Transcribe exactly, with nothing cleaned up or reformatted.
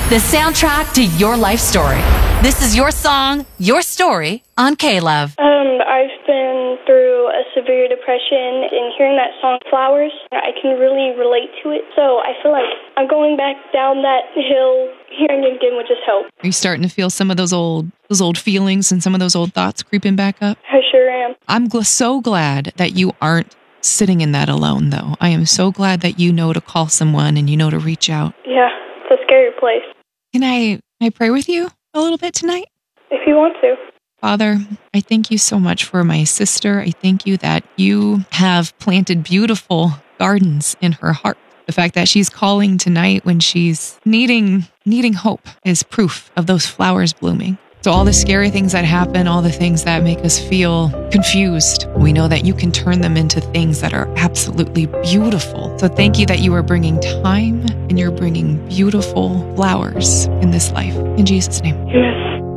the soundtrack to your life story. This is your song, your story on K-Love. Um, I've been through a severe depression, and hearing that song, Flowers, I can really relate to it. So I feel like I'm going back down that hill. Hearing it again would just help. Are you starting to feel some of those old those old feelings and some of those old thoughts creeping back up? I sure am. I'm gl- so glad that you aren't sitting in that alone, though. I am so glad that you know to call someone and you know to reach out. Yeah, it's a scary place. Can I, can I pray with you a little bit tonight? If you want to. Father, I thank you so much for my sister. I thank you that you have planted beautiful gardens in her heart. The fact that she's calling tonight when she's needing needing hope is proof of those flowers blooming. So all the scary things that happen, all the things that make us feel confused, we know that you can turn them into things that are absolutely beautiful. So thank you that you are bringing time and you're bringing beautiful flowers in this life. In Jesus' name. Amen.